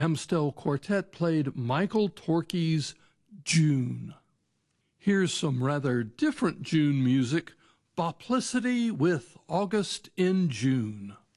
Amstel Quartet played Michael Torke's June. Here's some rather different June music, Boplicity with August in June.